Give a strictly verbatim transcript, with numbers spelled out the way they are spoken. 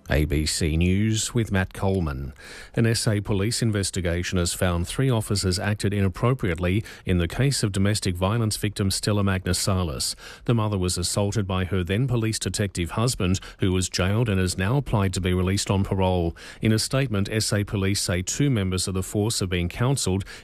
A B C News with Matt Coleman. An S A police investigation has found three officers acted inappropriately in the case of domestic violence victim Stella Magnasalis. The mother was assaulted by her then police detective husband, who was jailed and has now applied to be released on parole. In a statement, S A police say two members of the force have been counselled